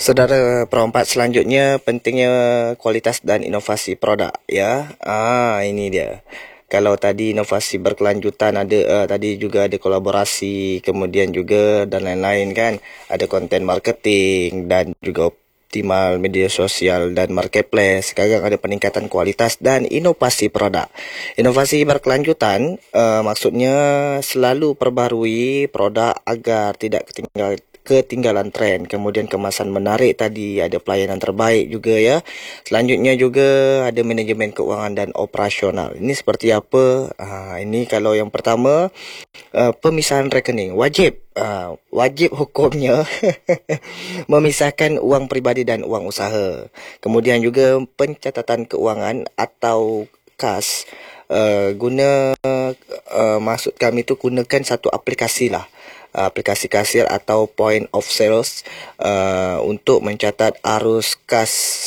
Saudara perempat selanjutnya, pentingnya kualitas dan inovasi produk, ya. Ini dia. Kalau tadi inovasi berkelanjutan ada, tadi juga ada kolaborasi, kemudian juga dan lain-lain kan. Ada content marketing dan juga optimal media sosial dan marketplace. Sekarang ada peningkatan kualitas dan inovasi produk. Inovasi berkelanjutan maksudnya selalu perbarui produk agar tidak ketinggalan tren. Kemudian kemasan menarik tadi, ada pelayanan terbaik juga ya. Selanjutnya juga ada manajemen keuangan dan operasional. Ini seperti apa? Ini kalau yang pertama, pemisahan rekening wajib hukumnya memisahkan uang pribadi dan uang usaha. Kemudian juga pencatatan keuangan atau kas, maksud kami tu gunakan satu aplikasi lah, aplikasi kasir atau point of sales untuk mencatat arus kas